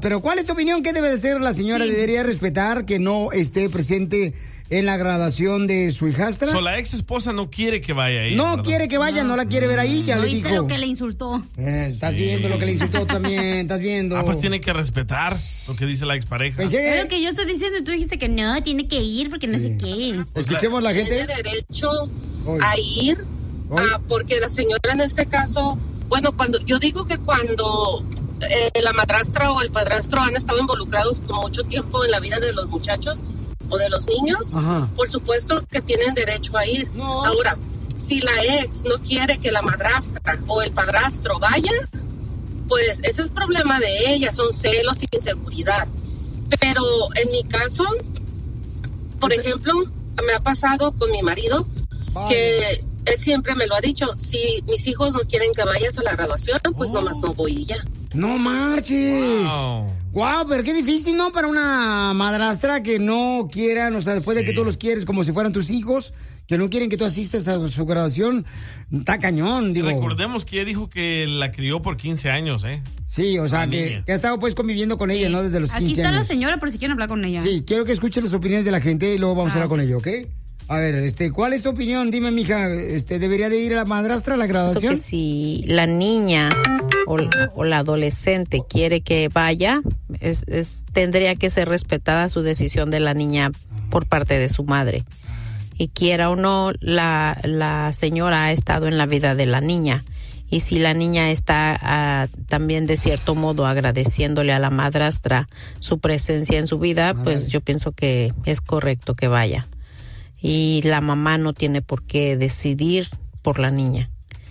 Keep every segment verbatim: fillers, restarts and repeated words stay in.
Pero ¿cuál es tu opinión? ¿Qué debe de ser la señora? Sí. ¿Debería respetar que no esté presente en la graduación de su hijastra? So, la ex esposa no quiere que vaya ahí. No ¿verdad? quiere que vaya, no, no la quiere ver ahí, ya no le viste dijo. lo que le insultó. Eh, estás sí. viendo lo que le insultó también, estás viendo. Ah, pues tiene que respetar lo que dice la expareja. Pensé... Es lo que yo estoy diciendo y tú dijiste que no, tiene que ir porque no sí. sé qué. Escuchemos la gente. Tiene derecho Hoy. a ir, a, porque la señora en este caso, bueno, cuando yo digo que cuando eh, la madrastra o el padrastro han estado involucrados con mucho tiempo en la vida de los muchachos, o de los niños, Ajá. por supuesto que tienen derecho a ir. No. Ahora, si la ex no quiere que la madrastra o el padrastro vaya, pues ese es problema de ella, son celos y inseguridad. Pero en mi caso, por ejemplo, me ha pasado con mi marido, Vaya. que él siempre me lo ha dicho, si mis hijos no quieren que vayas a la graduación, pues oh. nomás no voy y ya. ¡No marches! Wow. Wow, pero qué difícil, ¿no? Para una madrastra que no quieran, o sea, después sí. de que tú los quieres como si fueran tus hijos, que no quieren que tú asistas a su graduación, está cañón, digo. Recordemos que ella dijo que la crió por quince años, ¿eh? Sí, o sea, que, que ha estado pues conviviendo con sí. ella, ¿no? Desde los quince años. Aquí está la señora por si quieren hablar con ella. Sí, quiero que escuchen las opiniones de la gente y luego vamos ah. a hablar con ella, ¿ok? A ver, este, ¿cuál es tu opinión? Dime, mija, este, ¿debería de ir a la madrastra a la graduación? Que si la niña o la, o la adolescente quiere que vaya, es, es, tendría que ser respetada su decisión de la niña por parte de su madre. Y quiera o no, la, la señora ha estado en la vida de la niña. Y si la niña está uh, también de cierto modo agradeciéndole a la madrastra su presencia en su vida, ah, pues yo pienso que es correcto que vaya. Y la mamá no tiene por qué decidir por la niña.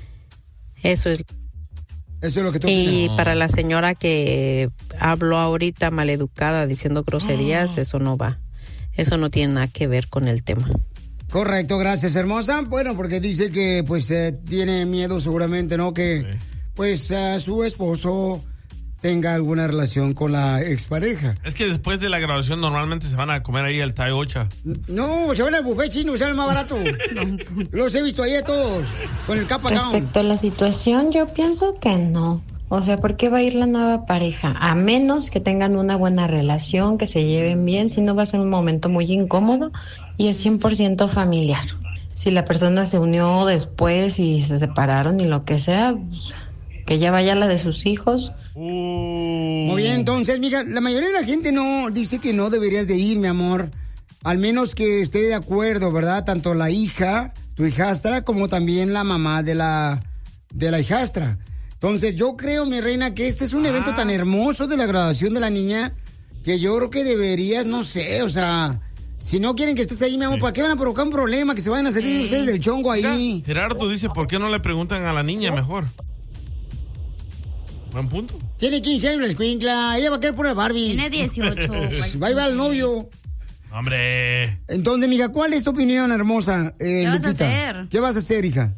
Eso es. Eso es lo que tú Y opinas. para la señora que habló ahorita maleducada diciendo groserías, oh. eso no va. Eso no tiene nada que ver con el tema. Correcto, gracias, hermosa. Bueno, porque dice que pues eh, tiene miedo seguramente, ¿no? Que sí. pues uh, su esposo tenga alguna relación con la expareja. Es que después de la graduación normalmente se van a comer ahí al Thai Ocha. No, se van al buffet chino, sale más barato. Los he visto ahí a todos, con el capa down. Respecto a la situación, yo pienso que no. O sea, ¿por qué va a ir la nueva pareja? A menos que tengan una buena relación, que se lleven bien, si no va a ser un momento muy incómodo y es cien por ciento familiar. Si la persona se unió después y se separaron y lo que sea, pues, que ya vaya la de sus hijos. Uh. Muy bien, entonces, mija, la mayoría de la gente no dice que no deberías de ir, mi amor. Al menos que esté de acuerdo, ¿verdad? Tanto la hija, tu hijastra, como también la mamá de la, de la hijastra. Entonces, yo creo, mi reina, que este es un ah. evento tan hermoso de la graduación de la niña que yo creo que deberías, no sé, o sea, si no quieren que estés ahí, mi amor, sí. ¿para qué van a provocar un problema? Que se vayan a salir sí. ustedes del chongo ahí. Mira, Gerardo dice, ¿por qué no le preguntan a la niña mejor? Buen punto. Tiene quince años la escuincla, ella va a querer pura Barbie. Tiene dieciocho. Va a ir al novio. Hombre. Entonces, mija, ¿cuál es tu opinión, hermosa? Eh, ¿Qué vas Lupita? a hacer? ¿Qué vas a hacer, hija?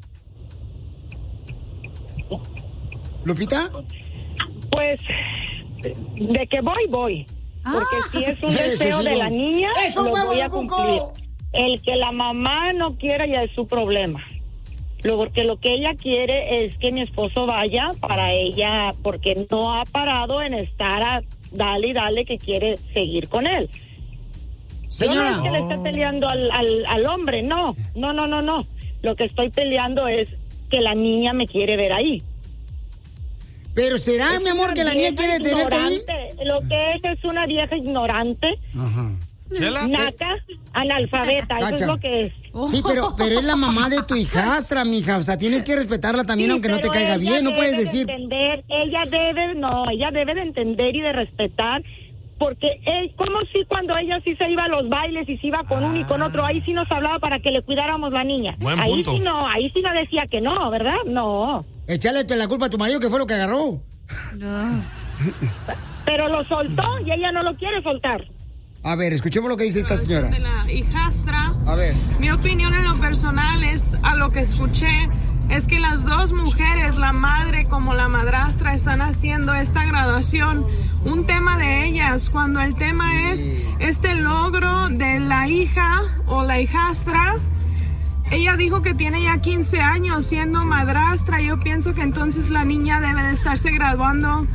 ¿Lupita? Pues, de que voy, voy. Porque ah. si es un deseo sí, de la niña, lo voy a cumplir. El que la mamá no quiera ya es su problema. Lo, porque lo que ella quiere es que mi esposo vaya para ella, porque no ha parado en estar a dale y dale que quiere seguir con él. Señora. Yo no es que le esté peleando al, al, al hombre, no, no, no, no, no. Lo que estoy peleando es que la niña me quiere ver ahí. Pero será, es mi amor, que la niña quiere tenerte ahí. Lo que es es una vieja ignorante. Ajá. Naca, analfabeta, Cacha. Eso es lo que es. Sí, pero, pero es la mamá de tu hijastra, mija. O sea, tienes que respetarla también, sí, aunque no te caiga bien. No puedes decir. De entender, ella debe, no, ella debe de entender y de respetar. Porque es como si cuando ella sí se iba a los bailes y se iba con ah. uno y con otro, ahí sí nos hablaba para que le cuidáramos la niña. Buen ahí punto. sí no, ahí sí no decía que no, ¿verdad? No. Échale la culpa a tu marido, que fue lo que agarró. No. Pero lo soltó y ella no lo quiere soltar. A ver, escuchemos lo que dice esta señora. De la hijastra. A ver. Mi opinión en lo personal es, a lo que escuché, es que las dos mujeres, la madre como la madrastra, están haciendo esta graduación un tema de ellas, cuando el tema sí. es este logro de la hija o la hijastra. Ella dijo que tiene ya quince años siendo sí. madrastra. Yo pienso que entonces la niña debe de estarse graduando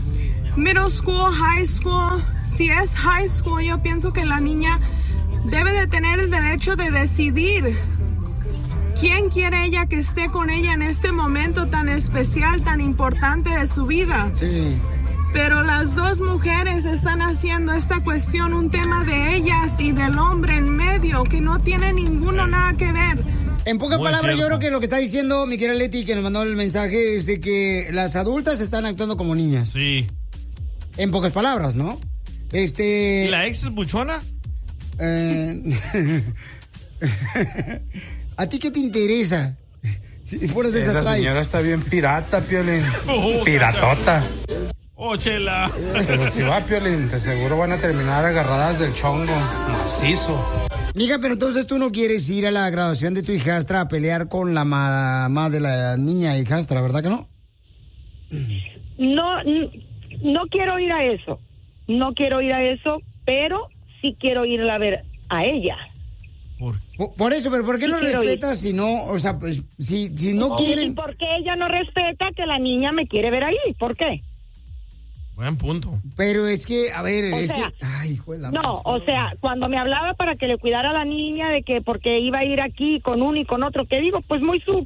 middle school, high school. Si es high school, yo pienso que la niña debe de tener el derecho de decidir quién quiere ella que esté con ella en este momento tan especial, tan importante de su vida. Sí. Pero las dos mujeres están haciendo esta cuestión un tema de ellas y del hombre en medio, que no tiene ninguno nada que ver. En pocas Muy palabras, cierto. yo creo que lo que está diciendo mi querida Leti, que nos mandó el mensaje, es de que las adultas están actuando como niñas. Sí. En pocas palabras, ¿no? Este... ¿Y la ex es buchona? Eh... ¿A ti qué te interesa? Si fuera de esas Esa traes. señora está bien pirata, Piolín. Oh, Piratota. Oh, chela. Pero si va, Piolín, de seguro van a terminar agarradas del chongo macizo. Mija, pero entonces tú no quieres ir a la graduación de tu hijastra a pelear con la mamá de la niña hijastra, ¿verdad que no? No, n- no quiero ir a eso. No quiero ir a eso, pero sí quiero ir a ver a ella. Por, por eso, pero ¿por qué Sí no quiero respetas si no, o sea, pues, si, si no ¿Y quieren? por qué ella no respeta que la niña me quiere ver ahí? ¿Por qué? Buen punto. Pero es que, a ver, O es sea, que... Ay, hijo de la No, más- o sea, cuando me hablaba para que le cuidara a la niña de que porque iba a ir aquí con uno y con otro, ¿qué digo? Pues muy su...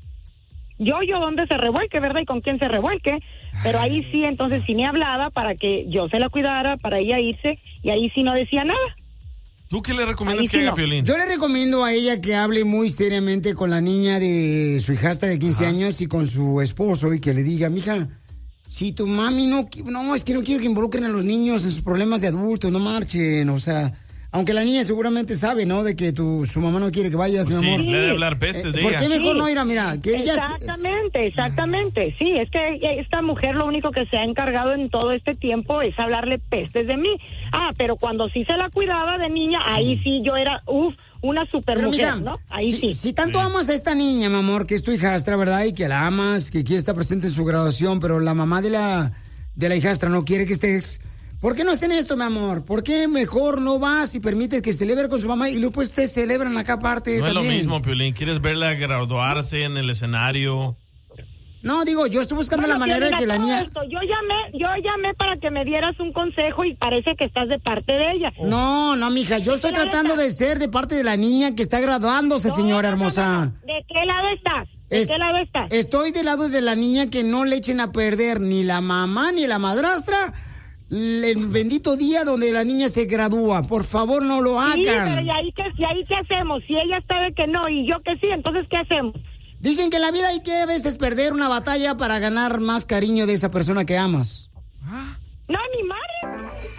Yo, yo, ¿dónde se revuelque, verdad? ¿Y con quién se revuelque? Pero ahí sí, entonces sí me hablaba para que yo se la cuidara, para ella irse, y ahí sí no decía nada. ¿Tú qué le recomiendas Ahí que sí haga, no. Piolín? Yo le recomiendo a ella que hable muy seriamente con la niña de su hijastra de quince años y con su esposo y que le diga, mija, si tu mami no, qui- no, es que no quiero que involucren a los niños en sus problemas de adultos, no marchen, o sea, aunque la niña seguramente sabe, ¿no? De que tu, su mamá no quiere que vayas, Pues mi sí, amor. le debe hablar pestes Eh, de ¿Por ella. qué mejor Sí. no ir a, mira, que ella... Exactamente, exactamente. Sí, es que esta mujer lo único que se ha encargado en todo este tiempo es hablarle pestes de mí. Ah, pero cuando sí se la cuidaba de niña, ahí sí yo era, uff, una super Pero mujer, mira, ¿no? Ahí si, sí. si tanto amas a esta niña, mi amor, que es tu hijastra, ¿verdad? Y que la amas, que quiere estar presente en su graduación, pero la mamá de la, de la hijastra no quiere que estés... ¿Por qué no hacen esto, mi amor? ¿Por qué mejor no vas y permites que celebre con su mamá y luego ustedes celebran acá aparte No es lo también? mismo, Piolín. ¿Quieres verla graduarse en el escenario? No, digo, yo estoy buscando Bueno, la manera de mira, que la todo niña... esto, yo llamé, yo llamé para que me dieras un consejo y parece que estás de parte de ella. No, no, mija, yo estoy ¿De qué lado tratando estás? de ser de parte de la niña que está graduándose, No, señora no, no, hermosa. no, no. ¿De qué lado estás? ¿De Es- qué lado estás? Estoy del lado de la niña que no le echen a perder ni la mamá ni la madrastra el bendito día donde la niña se gradúa. Por favor, no lo Sí, pero hagan. ¿y ahí, qué, ¿y ahí qué hacemos? Si ella sabe que no y yo que sí, entonces ¿qué hacemos? Dicen que en la vida hay que a veces perder una batalla para ganar más cariño de esa persona que amas. No, ni madre,